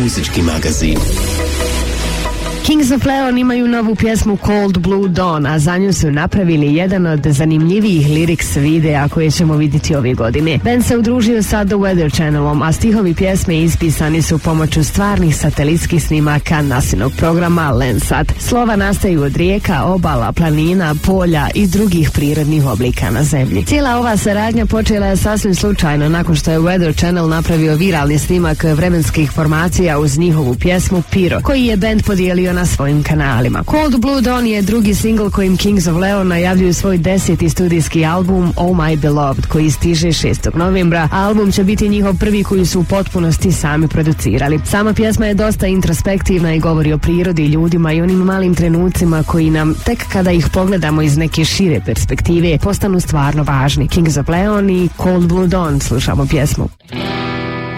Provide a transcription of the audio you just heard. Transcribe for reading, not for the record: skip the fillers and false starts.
muzički magazin. Kings of Leon imaju novu pjesmu Cold Blue Dawn, a za nju su napravili jedan od zanimljivijih lyrics videa koje ćemo vidjeti ove godine. Band se udružio sa The Weather Channelom, a stihovi pjesme ispisani su pomoću stvarnih satelitskih snimaka NASInog programa Landsat. Slova nastaju od rijeka, obala, planina, polja i drugih prirodnih oblika na zemlji. Cijela ova saradnja počela je sasvim slučajno nakon što je Weather Channel napravio viralni snimak vremenskih formacija uz njihovu pjesmu Piro, koji je band podijelio na svojim kanalima. Cold Blue Dawn je drugi singl kojim Kings of Leon najavljuju svoj 10. studijski album Oh My Beloved, koji stiže 6. novembra. Album će biti njihov prvi koji su u potpunosti sami producirali. Sama pjesma je dosta introspektivna i govori o prirodi, ljudima i onim malim trenucima koji nam, tek kada ih pogledamo iz neke šire perspektive, postanu stvarno važni. Kings of Leon i Cold Blue Dawn, slušamo pjesmu.